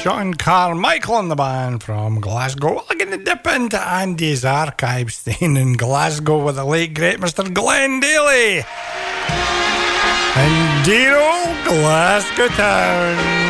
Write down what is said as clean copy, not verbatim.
John Carmichael and the band from Glasgow. We're going to dip into Andy's archives, staying in Glasgow with the late great Mr. Glenn Daly and dear old Glasgow Town.